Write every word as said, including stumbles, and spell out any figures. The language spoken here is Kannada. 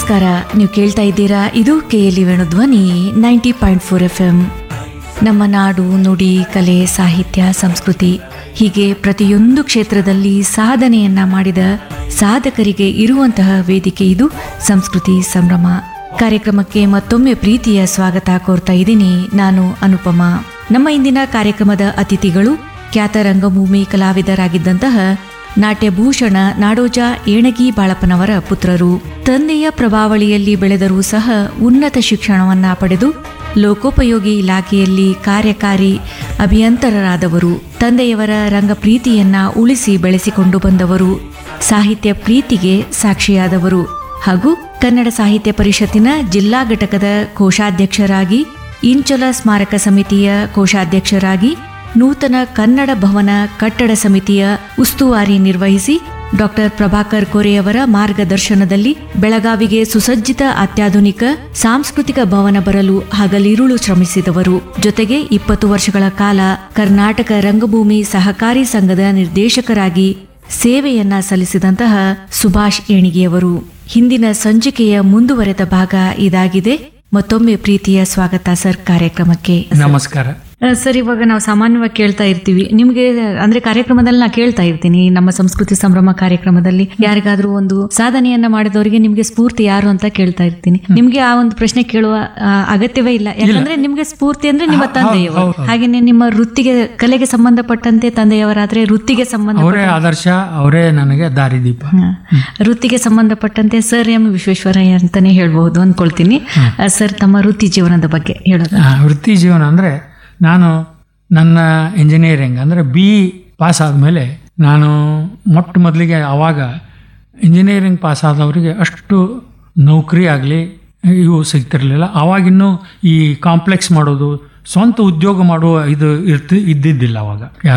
ನಮಸ್ಕಾರ. ನೀವು ಕೇಳ್ತಾ ಇದ್ದೀರಾ, ಇದು KLE Venudhwani ninety point four F M. ನಮ್ಮ ನಾಡು, ನುಡಿ, ಕಲೆ, ಸಾಹಿತ್ಯ, ಸಂಸ್ಕೃತಿ ಹೀಗೆ ಪ್ರತಿಯೊಂದು ಕ್ಷೇತ್ರದಲ್ಲಿ ಸಾಧನೆಯನ್ನ ಮಾಡಿದ ಸಾಧಕರಿಗೆ ಇರುವಂತಹ ವೇದಿಕೆ ಇದು ಸಂಸ್ಕೃತಿ ಸಂಭ್ರಮ. ಕಾರ್ಯಕ್ರಮಕ್ಕೆ ಮತ್ತೊಮ್ಮೆ ಪ್ರೀತಿಯ ಸ್ವಾಗತ ಕೋರ್ತಾ ಇದ್ದೀನಿ. ನಾನು ಅನುಪಮ. ನಮ್ಮ ಇಂದಿನ ಕಾರ್ಯಕ್ರಮದ ಅತಿಥಿಗಳು ಖ್ಯಾತ ರಂಗಭೂಮಿ ಕಲಾವಿದರಾಗಿದ್ದಂತಹ ನಾಟ್ಯಭೂಷಣ ನಾಡೋಜ ಏಣಗಿ ಬಾಳಪ್ಪನವರ ಪುತ್ರರು. ತಂದೆಯ ಪ್ರಭಾವಳಿಯಲ್ಲಿ ಬೆಳೆದರೂ ಸಹ ಉನ್ನತ ಶಿಕ್ಷಣವನ್ನ ಪಡೆದು ಲೋಕೋಪಯೋಗಿ ಇಲಾಖೆಯಲ್ಲಿ ಕಾರ್ಯಕಾರಿ ಅಭಿಯಂತರರಾದವರು. ತಂದೆಯವರ ರಂಗ ಪ್ರೀತಿಯನ್ನ ಉಳಿಸಿ ಬೆಳೆಸಿಕೊಂಡು ಬಂದವರು. ಸಾಹಿತ್ಯ ಪ್ರೀತಿಗೆ ಸಾಕ್ಷಿಯಾದವರು ಹಾಗೂ ಕನ್ನಡ ಸಾಹಿತ್ಯ ಪರಿಷತ್ತಿನ ಜಿಲ್ಲಾ ಘಟಕದ ಕೋಶಾಧ್ಯಕ್ಷರಾಗಿ, ಇಂಚಲ ಸ್ಮಾರಕ ಸಮಿತಿಯ ಕೋಶಾಧ್ಯಕ್ಷರಾಗಿ, ನೂತನ ಕನ್ನಡ ಭವನ ಕಟ್ಟಡ ಸಮಿತಿಯ ಉಸ್ತುವಾರಿ ನಿರ್ವಹಿಸಿ ಡಾಕ್ಟರ್ ಪ್ರಭಾಕರ್ ಕೊರೆಯವರ ಮಾರ್ಗದರ್ಶನದಲ್ಲಿ ಬೆಳಗಾವಿಗೆ ಸುಸಜ್ಜಿತ ಅತ್ಯಾಧುನಿಕ ಸಾಂಸ್ಕೃತಿಕ ಭವನ ಬರಲು ಹಗಲಿರುಳು ಶ್ರಮಿಸಿದವರು. ಜೊತೆಗೆ ಇಪ್ಪತ್ತು ವರ್ಷಗಳ ಕಾಲ ಕರ್ನಾಟಕ ರಂಗಭೂಮಿ ಸಹಕಾರಿ ಸಂಘದ ನಿರ್ದೇಶಕರಾಗಿ ಸೇವೆಯನ್ನ ಸಲ್ಲಿಸಿದಂತಹ ಸುಭಾಷ್ ಏಣಿಗೆಯವರು. ಹಿಂದಿನ ಸಂಚಿಕೆಯ ಮುಂದುವರೆದ ಭಾಗ ಇದಾಗಿದೆ. ಮತ್ತೊಮ್ಮೆ ಪ್ರೀತಿಯ ಸ್ವಾಗತ ಸರ್ ಕಾರ್ಯಕ್ರಮಕ್ಕೆ. ನಮಸ್ಕಾರ ಸರ್, ಇವಾಗ ನಾವು ಸಾಮಾನ್ಯವಾಗಿ ಕೇಳ್ತಾ ಇರ್ತೀವಿ, ನಿಮ್ಗೆ ಅಂದ್ರೆ ಕಾರ್ಯಕ್ರಮದಲ್ಲಿ ನಾ ಕೇಳ್ತಾ ಇರ್ತೀನಿ, ನಮ್ಮ ಸಂಸ್ಕೃತಿ ಸಂಭ್ರಮ ಕಾರ್ಯಕ್ರಮದಲ್ಲಿ ಯಾರಿಗಾದ್ರೂ ಒಂದು ಸಾಧನೆಯನ್ನ ಮಾಡಿದವರಿಗೆ ನಿಮ್ಗೆ ಸ್ಫೂರ್ತಿ ಯಾರು ಅಂತ ಕೇಳ್ತಾ ಇರ್ತೀನಿ. ನಿಮ್ಗೆ ಆ ಒಂದು ಪ್ರಶ್ನೆ ಕೇಳುವ ಆ, ಅಗತ್ಯವೇ ಇಲ್ಲ. ಯಾಕಂದ್ರೆ ನಿಮ್ಗೆ ಸ್ಫೂರ್ತಿ ಅಂದ್ರೆ ನಿಮ್ಮ ತಂದೆಯವರು. ಹಾಗೇನೆ ನಿಮ್ಮ ವೃತ್ತಿಗೆ, ಕಲೆಗೆ ಸಂಬಂಧಪಟ್ಟಂತೆ ತಂದೆಯವರಾದ್ರೆ ವೃತ್ತಿಗೆ ಸಂಬಂಧ ಅವರೇ ಆದರ್ಶ, ಅವರೇ ನನಗೆ ದಾರಿದೀಪ. ವೃತ್ತಿಗೆ ಸಂಬಂಧಪಟ್ಟಂತೆ ಸರ್ ಎಂ ವಿಶ್ವೇಶ್ವರಯ್ಯ ಅಂತಾನೆ ಹೇಳ್ಬಹುದು ಅನ್ಕೊಳ್ತೀನಿ. ಸರ್, ತಮ್ಮ ವೃತ್ತಿ ಜೀವನದ ಬಗ್ಗೆ ಹೇಳೋದು. ಆ, ವೃತ್ತಿ ಜೀವನ ಅಂದರೆ ನಾನು ನನ್ನ ಇಂಜಿನಿಯರಿಂಗ್ ಅಂದರೆ ಬಿ ಪಾಸ್ ಆದಮೇಲೆ ನಾನು ಮೊಟ್ಟ ಮೊದಲಿಗೆ ಆವಾಗ ಇಂಜಿನಿಯರಿಂಗ್ ಪಾಸ್ ಆದವರಿಗೆ ಅಷ್ಟು ನೌಕರಿ ಆಗಲಿ ಇವು ಸಿಗ್ತಿರಲಿಲ್ಲ. ಆವಾಗಿನ್ನೂ ಈ ಕಾಂಪ್ಲೆಕ್ಸ್ ಮಾಡೋದು, ಸ್ವಂತ ಉದ್ಯೋಗ ಮಾಡುವ ಇದು ಇರ್ತಿ ಇದ್ದಿದ್ದಿಲ್ಲ ಅವಾಗ.